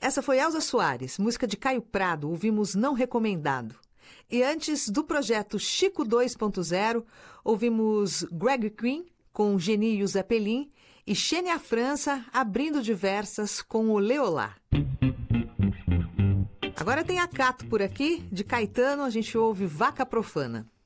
Essa foi Elza Soares, música de Caio Prado, ouvimos Não Recomendado. E antes do projeto Chico 2.0, ouvimos Greg Queen com Geni e o Zeppelin e Xenia França abrindo diversas com o Leolá. Agora tem a Cato por aqui, de Caetano a gente ouve Vaca Profana.